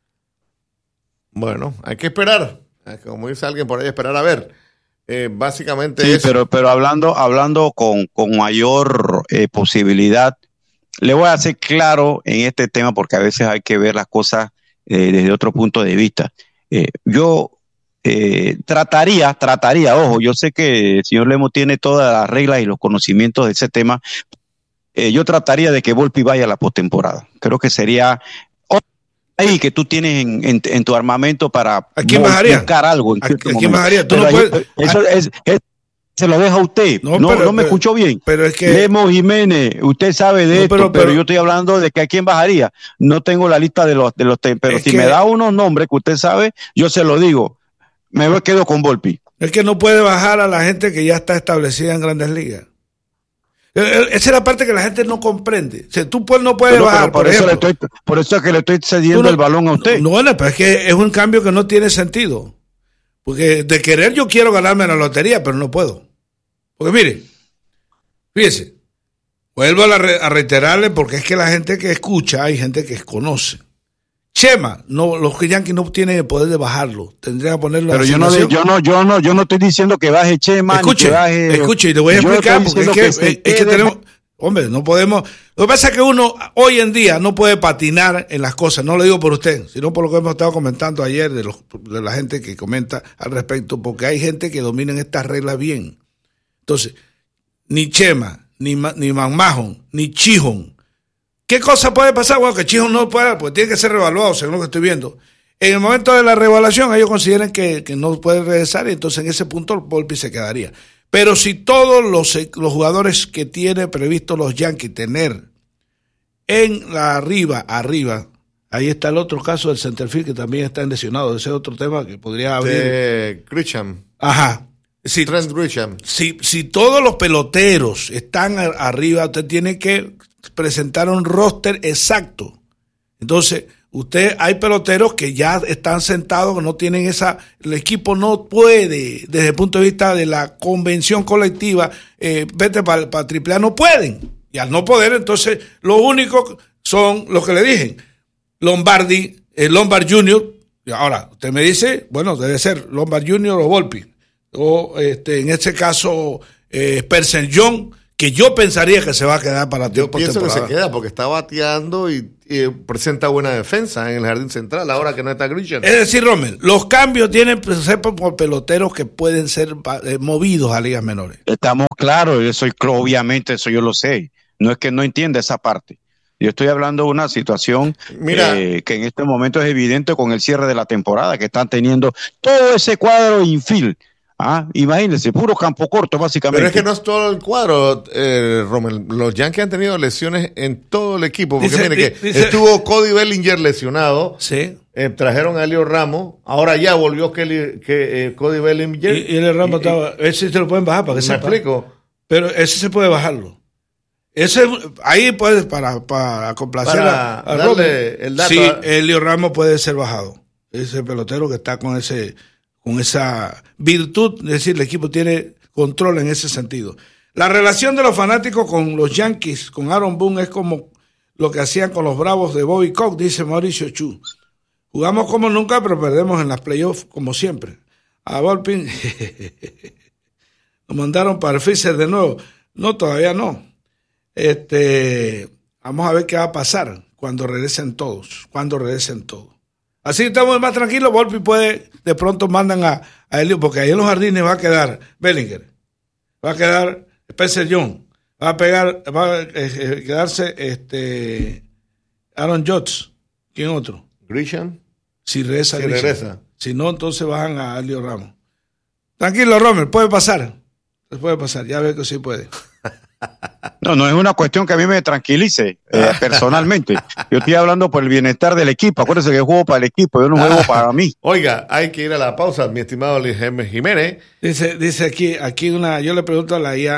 C: Bueno, hay que esperar. Como dice alguien por ahí, esperar a ver. Eh, básicamente
E: sí,
C: eso.
E: pero, pero hablando, hablando con, con mayor eh, posibilidad, le voy a hacer claro en este tema porque a veces hay que ver las cosas eh, desde otro punto de vista. Eh, yo eh, trataría, trataría, ojo, yo sé que el señor Lemo tiene todas las reglas y los conocimientos de ese tema. Eh, yo trataría de que Volpi vaya a la postemporada. Creo que sería ahí que tú tienes en, en, en tu armamento para buscar algo. En
B: ¿A, ¿a quién bajaría? Tú no puedes,
E: ahí, eso es, es, se lo deja a usted. No, no, pero, no me pero, escuchó bien.
B: Pero es que
E: Lemo Jiménez, usted sabe de no, esto, pero, pero, pero yo estoy hablando de que a quién bajaría. No tengo la lista de los de los pero si que, me da unos nombres que usted sabe, yo se lo digo. Me quedo con Volpi.
B: Es que no puede bajar a la gente que ya está establecida en Grandes Ligas. Esa es la parte que la gente no comprende. O sea, tú pues no puedes pero, bajar, pero por, por eso ejemplo.
E: Le estoy, por eso es que le estoy cediendo no, el balón a usted.
B: No, no, pero es que es un cambio que no tiene sentido. Porque de querer yo quiero ganarme la lotería, pero no puedo. Porque mire, fíjese, vuelvo a, la, a reiterarle porque es que la gente que escucha, hay gente que conoce. Chema, no, los Yankees no tienen el poder de bajarlo. Tendría que ponerlo.
E: Pero yo no, yo no, yo no, yo no estoy diciendo que baje Chema.
B: Escuche,
E: ni que baje,
B: escuche, y te voy a explicar porque es que, que, es, es que tenemos, hombre, no podemos. Lo que pasa es que uno hoy en día no puede patinar en las cosas. No lo digo por usted, sino por lo que hemos estado comentando ayer de, los, de la gente que comenta al respecto, porque hay gente que domina estas reglas bien. Entonces, ni Chema, ni ni McMahon, ni Chihon. ¿Qué cosa puede pasar? Bueno, que Chihon no puede, pues tiene que ser revaluado, según lo que estoy viendo. En el momento de la revaluación, ellos consideran que, que no puede regresar y entonces en ese punto Volpi se quedaría. Pero si todos los, los jugadores que tiene previsto los Yankees tener en la arriba, arriba, ahí está el otro caso del centerfield que también está lesionado. Ese es otro tema que podría abrir.
C: De Grisham.
B: Ajá. Si,
C: Trent Grisham.
B: Si, si todos los peloteros están arriba, usted tiene que presentar un roster exacto. Entonces, usted, hay peloteros que ya están sentados, que no tienen esa, el equipo no puede, desde el punto de vista de la convención colectiva, eh, vete para pa triple A, no pueden. Y al no poder, entonces, lo único son los que le dije, Lombardi, eh, Lombard junior Ahora, usted me dice, bueno, debe ser Lombard junior o Volpi. O este, en este caso, eh, Spencer John, que yo pensaría que se va a quedar para la
C: Yo pienso que se queda porque está bateando y, y presenta buena defensa en el jardín central ahora que no está Grisham.
B: Es decir, Rommel, los cambios tienen que ser por peloteros que pueden ser eh, movidos a ligas menores.
E: Estamos claros, eso obviamente eso yo lo sé. No es que no entienda esa parte. Yo estoy hablando de una situación Mira, eh, que en este momento es evidente con el cierre de la temporada, que están teniendo todo ese cuadro infield. Ah, imagínense, puro campo corto básicamente.
C: Pero es que no es todo el cuadro, eh, Rommel. Los Yankees han tenido lesiones en todo el equipo. Porque dice, mire que dice, estuvo Cody Bellinger lesionado.
B: Sí.
C: Eh, trajeron a Elio Ramos. Ahora ya volvió Kelly, que, eh, Cody Bellinger.
B: Y, y Elio Ramos y, estaba. Ese se lo pueden bajar para que
C: se.
B: ¿Me
C: sepa. explico?
B: Pero ese se puede bajarlo. Ese, ahí puede, para, para complacer
C: para
B: a, a
C: darle
B: Rommel.
C: El dato
B: sí,
C: a...
B: Elio Ramos puede ser bajado. Ese pelotero que está con ese. con esa virtud, es decir, el equipo tiene control en ese sentido. La relación de los fanáticos con los Yankees, con Aaron Boone, es como lo que hacían con los Bravos de Bobby Cox, dice Mauricio Chu. Jugamos como nunca, pero perdemos en las playoffs como siempre. A Volpi lo mandaron para el Freezer de nuevo. No, todavía no. Este, vamos a ver qué va a pasar cuando regresen todos, cuando regresen todos. Así estamos más tranquilos. Volpi puede, de pronto mandan a, a Elio, porque ahí en los jardines va a quedar Bellinger, va a quedar Spencer John, va a pegar, va a eh, quedarse este Aaron Judge. ¿Quién otro?
C: Grisham.
B: Si regresa,
C: si
B: Grisham.
C: regresa.
B: Si no, entonces bajan a Elio Ramos. Tranquilo, Rommel, puede pasar. Puede pasar, ya ve que sí puede.
E: No, no es una cuestión que a mí me tranquilice eh, personalmente. Yo estoy hablando por el bienestar del equipo. Acuérdense que yo juego para el equipo, yo no juego para mí.
C: Oiga, hay que ir a la pausa, mi estimado Luis Jiménez.
B: Dice, dice aquí, aquí una, yo le pregunto a la I A,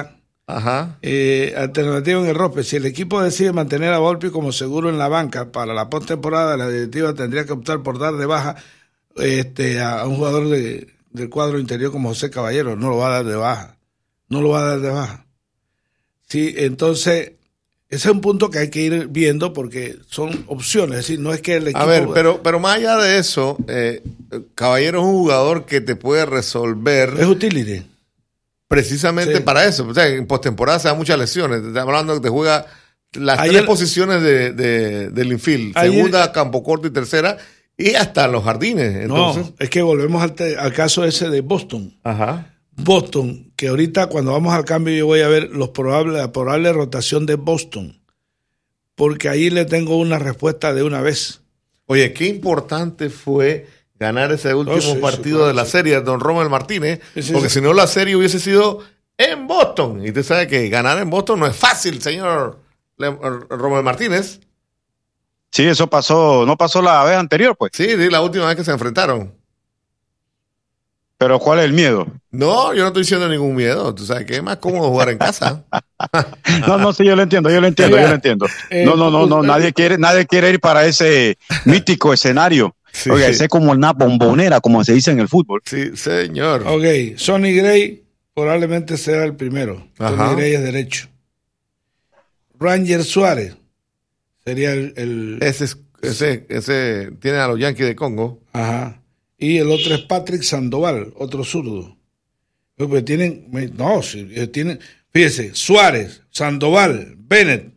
C: Ajá.
B: Eh, alternativa en el roster. Si el equipo decide mantener a Volpi como seguro en la banca para la postemporada, la directiva tendría que optar por dar de baja este, a un jugador de, del cuadro interior como José Caballero. No lo va a dar de baja. No lo va a dar de baja. Sí, entonces, ese es un punto que hay que ir viendo porque son opciones. Es decir, no es que el equipo...
C: A ver, pero, pero más allá de eso, eh, Caballero es un jugador que te puede resolver...
B: Es utility.
C: Precisamente sí. Para eso. O sea, en postemporada se dan muchas lesiones. Te estamos hablando que te juega las ayer, tres posiciones de, de, del infield. Ayer, segunda, campo corto y tercera. Y hasta los jardines. Entonces.
B: No, es que volvemos al, te, al caso ese de Boston.
C: Ajá.
B: Boston, que ahorita cuando vamos al cambio yo voy a ver los probables, la probable rotación de Boston. Porque ahí le tengo una respuesta de una vez.
C: Oye, qué importante fue... ganar ese último oh, sí, partido sí, de la sí. serie de Don Romel Martínez, sí, sí, porque sí. si no la serie hubiese sido en Boston. Y usted sabe que ganar en Boston no es fácil, señor Romel Martínez.
E: Sí, eso pasó, no pasó la vez anterior, pues.
C: Sí, sí, la última vez que se enfrentaron.
E: Pero ¿cuál es el miedo?
C: No, yo no estoy diciendo ningún miedo. Tú sabes que es más cómodo jugar en casa.
E: no, no, sí, yo lo entiendo, yo lo entiendo, yo lo entiendo. No, no, no, no, nadie quiere, nadie quiere ir para ese mítico escenario. Sí, Oiga, sí. ese es como una bombonera, como se dice en el fútbol.
C: Sí, señor.
B: Ok, Sonny Gray probablemente será el primero. Ajá. Sonny Gray es derecho. Ranger Suárez sería el... el...
C: Ese, ese, ese tiene a los Yankees de Congo.
B: Ajá. Y el otro es Patrick Sandoval, otro zurdo. Pues tienen... No, tienen... Fíjese, Suárez, Sandoval, Bennett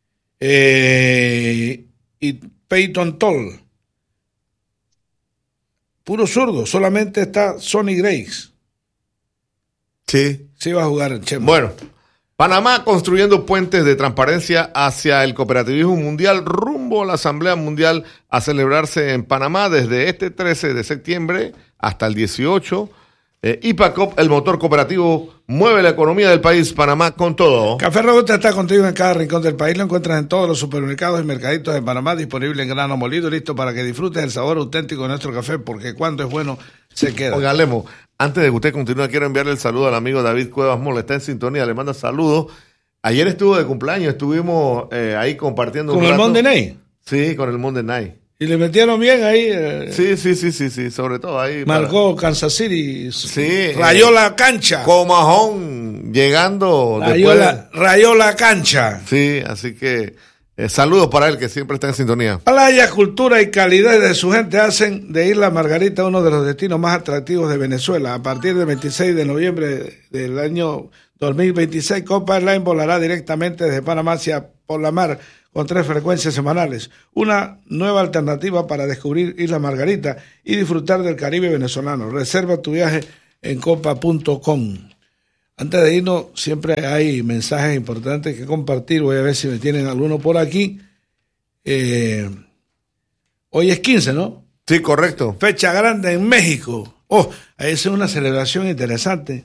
B: eh, y Peyton Toll. Puro zurdo, solamente está Sonny Gray.
C: Sí.
B: Sí va a jugar el Chema.
C: Bueno, Panamá construyendo puentes de transparencia hacia el cooperativismo mundial rumbo a la Asamblea Mundial a celebrarse en Panamá desde este trece de septiembre hasta el dieciocho. Eh, IPACOP, el motor cooperativo, mueve la economía del país. Panamá con todo.
B: Café Robusta está contigo en cada rincón del país. Lo encuentras en todos los supermercados y mercaditos de Panamá, disponible en grano molido, listo para que disfrutes el sabor auténtico de nuestro café, porque cuando es bueno, se queda.
C: Oiga, Lemo, antes de que usted continúe, quiero enviarle el saludo al amigo David Cuevas Mola, está en sintonía, le manda saludos. Ayer estuvo de cumpleaños, estuvimos eh, ahí compartiendo
B: ¿Con un el Monday Night?
C: Sí, con el Monday Night.
B: Y le metieron bien ahí. Eh,
C: sí, sí, sí, sí, sí, sobre todo ahí.
B: Marcó para... Kansas City.
C: Sí.
B: Rayó eh, la cancha.
C: Comajón, llegando.
B: Rayó,
C: después
B: la,
C: de...
B: rayó la cancha.
C: Sí, así que eh, saludos para él, que siempre está en sintonía.
B: Playa, cultura y calidad de su gente hacen de Isla Margarita uno de los destinos más atractivos de Venezuela. A partir del veintiséis de noviembre del año dos mil veintiséis, Copa Airlines volará directamente desde Panamá hacia por la mar, con tres frecuencias semanales, una nueva alternativa para descubrir Isla Margarita y disfrutar del Caribe venezolano. Reserva tu viaje en copa punto com. Antes de irnos, siempre hay mensajes importantes que compartir. Voy a ver si me tienen alguno por aquí. Eh, hoy es quince, ¿no?
C: Sí, correcto.
B: Fecha grande en México. Oh, esa es una celebración interesante.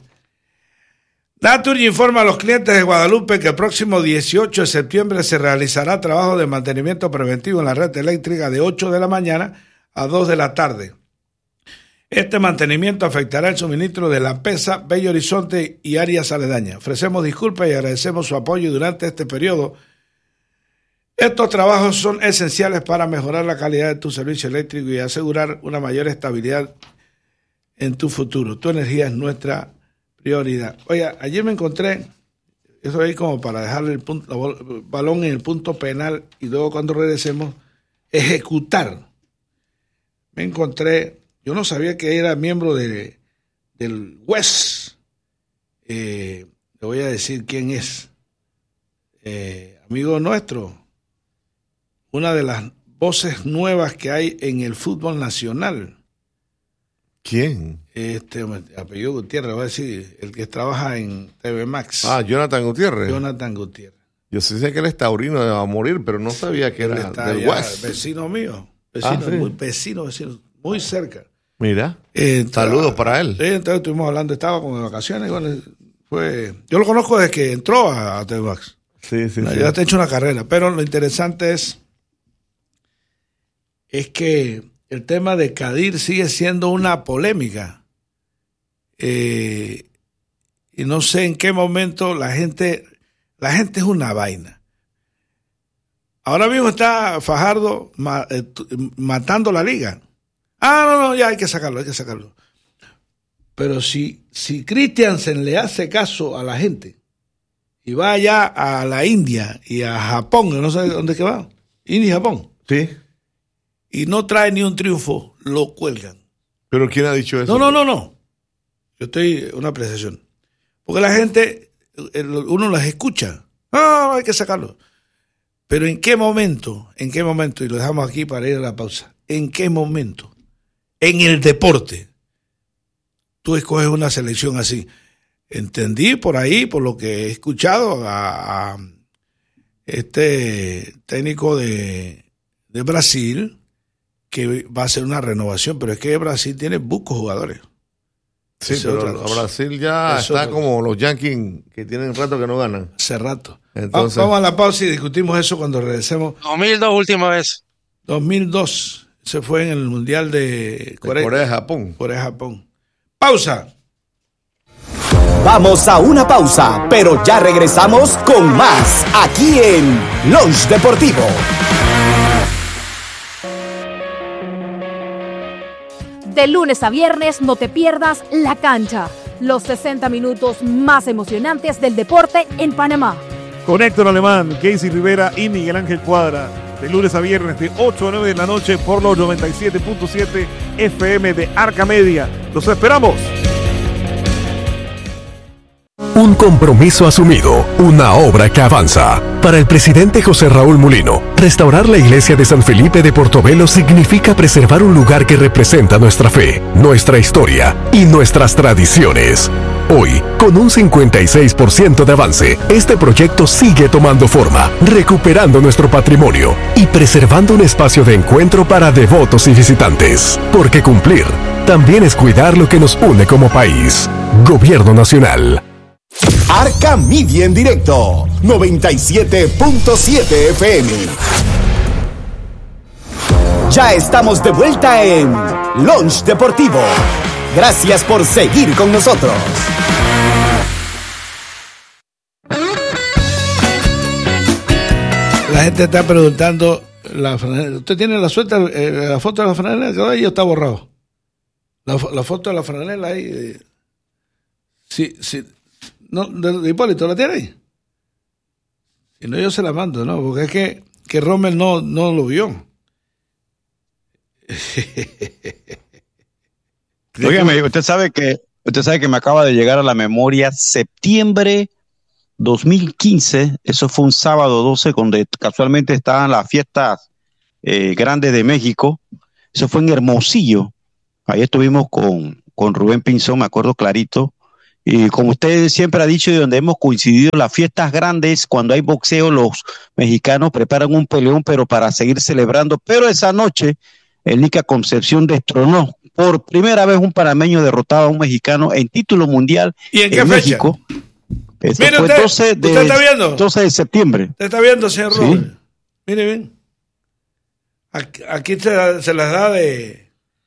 B: Naturgy informa a los clientes de Guadalupe que el próximo dieciocho de septiembre se realizará trabajo de mantenimiento preventivo en la red eléctrica de ocho de la mañana a dos de la tarde. Este mantenimiento afectará el suministro de La Pesa, Bello Horizonte y áreas aledañas. Ofrecemos disculpas y agradecemos su apoyo durante este periodo. Estos trabajos son esenciales para mejorar la calidad de tu servicio eléctrico y asegurar una mayor estabilidad en tu futuro. Tu energía es nuestra prioridad. Oiga, ayer me encontré, eso ahí como para dejarle el, punto, el balón en el punto penal y luego cuando regresemos, ejecutar. Me encontré, yo no sabía que era miembro de, del W E S. Eh, le voy a decir quién es. Eh, amigo nuestro. Una de las voces nuevas que hay en el fútbol nacional.
C: ¿Quién?
B: Este apellido Gutiérrez, voy a decir, el que trabaja en T V Max.
C: Ah, Jonathan Gutiérrez.
B: Jonathan Gutiérrez.
C: Yo sí sé que él es taurino, va a morir, pero no sabía que
B: él
C: era
B: está
C: del
B: allá,
C: West.
B: Vecino mío, vecino,
C: ah, sí.
B: muy, vecino, vecino, muy cerca.
C: Mira,
B: eh,
C: saludos para él.
B: Sí, entonces estuvimos hablando, estaba como de vacaciones, bueno, fue, yo lo conozco desde que entró a, a T V Max.
C: Sí, sí,
B: no,
C: sí.
B: Ya está hecho una carrera, pero lo interesante es, es que el tema de Kadir sigue siendo una polémica. Eh, y no sé en qué momento la gente, la gente es una vaina. Ahora mismo está Fajardo ma, eh, matando la liga. Ah, no, no, ya hay que sacarlo, hay que sacarlo. Pero si, si Christiansen le hace caso a la gente y va allá a la India y a Japón, no sé dónde es que va, India y Japón,
C: sí,
B: y no trae ni un triunfo, lo cuelgan.
C: ¿Pero quién ha dicho eso?
B: No, no, no, no. Yo estoy una apreciación. Porque la gente, uno las escucha. Ah, hay que sacarlo. Pero ¿en qué momento? ¿En qué momento? Y lo dejamos aquí para ir a la pausa. ¿En qué momento? En el deporte, tú escoges una selección así. Entendí por ahí, por lo que he escuchado, a, a este técnico de, de Brasil, que va a hacer una renovación, pero es que Brasil tiene bucos jugadores.
C: Sí, es pero Brasil ya es está como los Yankees que tienen rato que no ganan.
B: Hace rato.
C: Entonces,
B: vamos a la pausa y discutimos eso cuando regresemos.
D: dos mil dos última vez.
B: dos mil dos se fue en el Mundial de Corea.
C: Corea, Japón.
B: Corea, Japón. Pausa.
A: Vamos a una pausa, pero ya regresamos con más aquí en Lunch Deportivo.
F: De lunes a viernes no te pierdas La Cancha, los sesenta minutos más emocionantes del deporte en Panamá.
G: Con Héctor Alemán, Casey Rivera y Miguel Ángel Cuadra, de lunes a viernes de ocho a nueve de la noche por los noventa y siete punto siete F M de Arca Media. ¡Los esperamos!
H: Un compromiso asumido, una obra que avanza. Para el presidente José Raúl Mulino, restaurar la iglesia de San Felipe de Portobelo significa preservar un lugar que representa nuestra fe, nuestra historia y nuestras tradiciones. Hoy, con un cincuenta y seis por ciento de avance, este proyecto sigue tomando forma, recuperando nuestro patrimonio y preservando un espacio de encuentro para devotos y visitantes. Porque cumplir también es cuidar lo que nos une como país. Gobierno Nacional.
A: Arca Media en directo, noventa y siete punto siete F M. Ya estamos de vuelta en Lunch Deportivo. Gracias por seguir con nosotros.
B: La gente está preguntando, la franela, ¿usted tiene la suerte, eh, la foto de la franela? Que ahí está borrado. La, la foto de la franela ahí. Eh, sí, sí. No, de, de Hipólito, ¿la tiene ahí? Si no, yo se la mando, ¿no? Porque es que, que Rommel no, no lo vio.
E: Óigame, usted sabe que usted sabe que me acaba de llegar a la memoria septiembre dos mil quince, eso fue un sábado doce, donde casualmente estaban las fiestas eh, grandes de México. Eso fue en Hermosillo. Ahí estuvimos con, con Rubén Pinzón, me acuerdo clarito. Y como usted siempre ha dicho y donde hemos coincidido, las fiestas grandes, cuando hay boxeo, los mexicanos preparan un peleón, pero para seguir celebrando. Pero esa noche, el Nica Concepción destronó por primera vez un panameño derrotado a un mexicano en título mundial.
B: ¿Y en qué
E: en
B: fecha?
E: México. Eso
B: Mire
E: fue
B: usted,
E: doce de,
B: ¿usted está viendo?
E: doce de septiembre.
B: ¿Usted está viendo, señor
E: Sí.
B: Rommel? Mire bien. Aquí, aquí se, se las da de...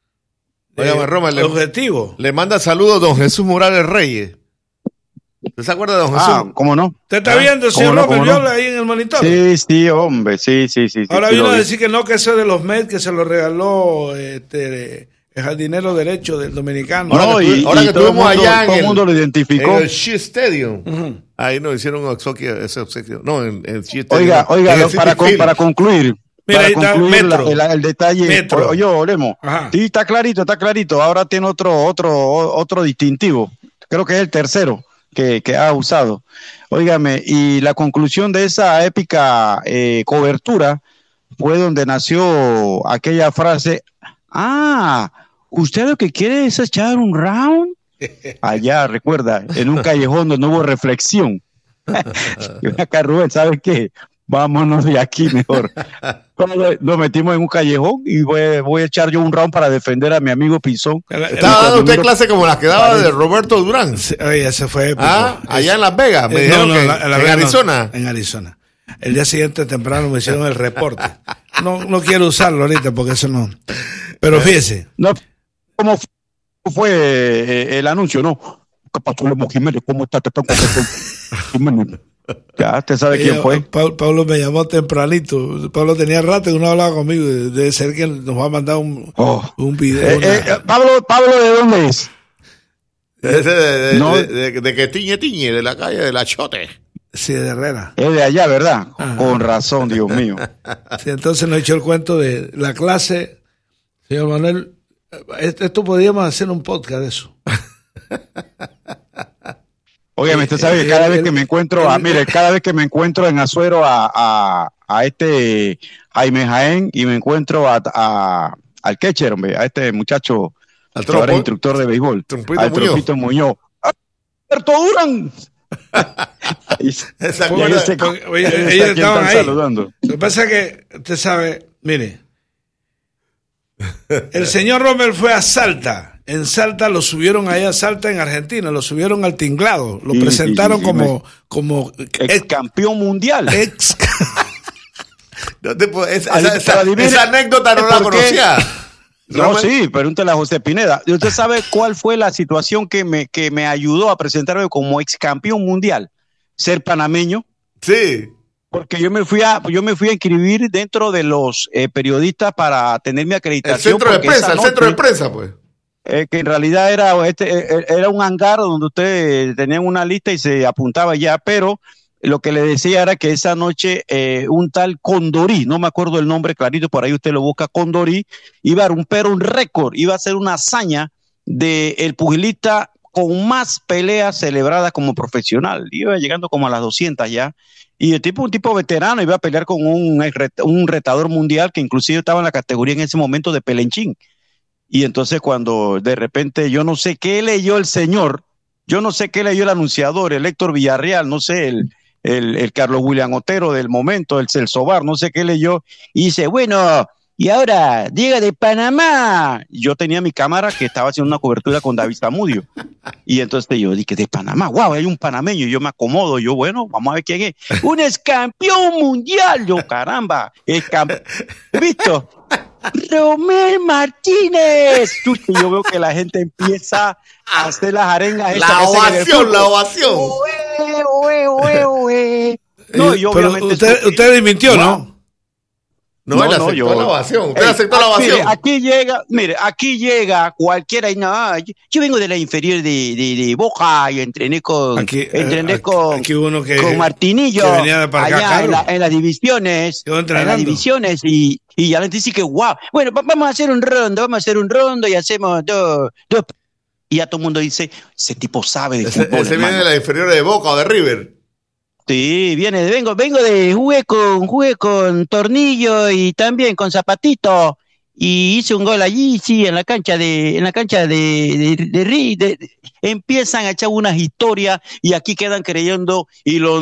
C: Oiga, Rommel, le,
B: objetivo.
C: le manda saludos don Jesús Morales Reyes. ¿Usted se acuerda de don Jesús?
E: Ah, ¿cómo no?
B: ¿Usted está
C: ¿Ah?
B: viendo, señor
E: no,
B: Rommel?
E: cómo no?
B: ¿Vio ahí en el monitor?
E: Sí, sí, hombre, sí, sí, sí.
B: Ahora
E: sí,
B: vino
E: lo
B: a
E: vi.
B: decir que no, que ese es de los Mets, que se lo regaló este, el jardinero derecho del dominicano.
E: No,
C: Ahora que
E: y,
C: estu- ahora
E: y
C: que
E: todo el
C: estuvimos
E: mundo,
C: allá en
E: todo el
C: el-
E: mundo lo identificó.
C: En el Shea Stadium.
B: Ujú.
C: Ahí nos hicieron un obsequio, ese obsequio. No, en, en el Shea Stadium.
E: Oiga, oiga,
C: En el
E: lo- para,
C: Citi
E: con-
C: Field.
E: para concluir,
B: Mira,
E: para
B: ahí está
E: concluir la-
B: Metro.
E: el, el detalle,
B: Metro.
E: oye, Olemo,
B: Ajá.
E: sí, está clarito, está clarito, ahora tiene otro, otro, otro distintivo, creo que es el tercero que, que ha usado. Óigame, y la conclusión de esa épica eh, cobertura fue donde nació aquella frase, ah, ¿usted lo que quiere es echar un round? Allá, recuerda, en un callejón donde no hubo reflexión. Y ven acá, Rubén, ¿sabes qué? Vámonos de aquí mejor. Entonces, nos metimos en un callejón y voy, voy a echar yo un round para defender a mi amigo Pinzón.
B: El- el-
C: Estaba dando usted
E: Cuando
C: clase como las que daba de Roberto Durán.
B: Sí, oye, ese fue épico.
C: Ah, allá
B: Es-
C: en Las Vegas. Me
B: eh,
C: dijeron
B: no, no,
C: que
B: la- la
C: en
B: verdad no,
C: Arizona.
B: en Arizona. El día siguiente temprano me hicieron el reporte. No, no quiero usarlo ahorita porque eso no. Pero fíjese.
E: No, ¿cómo fue eh, el anuncio? No. ¿qué pasó, Lemo Jiménez? ¿Cómo está? Te tengo Jiménez. Ya, usted sabe quién fue.
B: Pablo, Pablo me llamó tempranito. Pablo tenía rato que no hablaba conmigo. Debe ser que nos va a mandar un, oh. un video.
E: Eh, una... eh, Pablo, Pablo, ¿de dónde es?
C: De, de, de, no. de, de, de que tiñe, tiñe, de la calle de la Chote.
B: Sí, de Herrera.
E: Es de allá, ¿verdad? Ajá. Con razón, Dios mío.
B: Sí, entonces nos echó el cuento de la clase. Señor Manuel, esto podríamos hacer un podcast de eso.
E: Oye, usted sabe que cada vez que me encuentro, a, mire, cada vez que me encuentro en Azuero a, a, a este Jaime Jaén y me encuentro a, a al catcher, hombre, a este muchacho, al que ahora es instructor de béisbol,
C: Trompito
E: al
C: Muñoz.
E: Trompito Muñoz. ¡Alberto Durán!
B: Esa bueno, se, porque, oye, ellos estaban ahí. Saludando. Lo que pasa es que, usted sabe, mire, el señor Rommel fue a Salta. En Salta lo subieron allá a Salta, en Argentina, lo subieron al tinglado, lo sí, presentaron sí, sí, como, sí. como
E: ex campeón mundial.
B: Ex
C: no te puedo, esa, esa, esa, esa anécdota no la conocía.
E: No, sí, pregúntale a José Pineda. ¿Y usted sabe cuál fue la situación que me, que me ayudó a presentarme como ex campeón mundial? Ser panameño.
C: Sí.
E: Porque yo me fui a, yo me fui a inscribir dentro de los eh, periodistas para tener mi acreditación.
C: El centro de prensa, el centro de prensa, pues.
E: Eh, que en realidad era, este, era un hangar donde ustedes tenían una lista y se apuntaba ya, pero lo que le decía era que esa noche eh, un tal Condorí, no me acuerdo el nombre clarito, por ahí usted lo busca, Condorí, iba a romper un récord, iba a hacer una hazaña de el pugilista con más peleas celebradas como profesional, iba llegando como a las doscientas ya, y el tipo, un tipo veterano, iba a pelear con un, un retador mundial que inclusive estaba en la categoría en ese momento de pelenchín. Y entonces cuando de repente yo no sé qué leyó el señor, yo no sé qué leyó el anunciador, el Héctor Villarreal, no sé, el, el, el Carlos William Otero del momento, el Celso Bar, no sé qué leyó, y dice, bueno, y ahora, llega de Panamá. Yo tenía mi cámara que estaba haciendo una cobertura con David Zamudio. Y entonces yo dije, de Panamá, wow, hay un panameño. Y yo me acomodo, yo, bueno, vamos a ver quién es. Un ex campeón mundial. Yo, caramba, es campeón. ¿Visto? Rommel Martínez. Yo veo que la gente empieza a hacer las arengas.
C: La ovación, la ovación.
E: Oe, oe, oe, oe. No, yo
B: Pero
E: obviamente.
B: Usted, usted mintió, ¿no?
C: No, no, él aceptó no, yo, la ovación. Usted ey, aceptó la ovación.
E: Mire, aquí llega, mire, aquí llega cualquiera y no, yo, yo vengo de la inferior de, de, de Boca y entrené con, aquí, entrené aquí, con, aquí uno que, con Martinillo que venía de para allá acá, en, la, en las divisiones, en las divisiones y, y ya la gente dice que wow. Bueno, vamos a hacer un rondo, vamos a hacer un rondo y hacemos dos, dos. Y ya todo el mundo dice, ese tipo sabe de
C: ese,
E: fútbol.
C: Ese viene de la inferior de Boca o de River.
E: Sí, viene, vengo, vengo de, jugué con, jugué con Tornillo y también con Zapatito y hice un gol allí, sí, en la cancha de, en la cancha de, de, de, de, de, de empiezan a echar unas historias y aquí quedan creyendo y los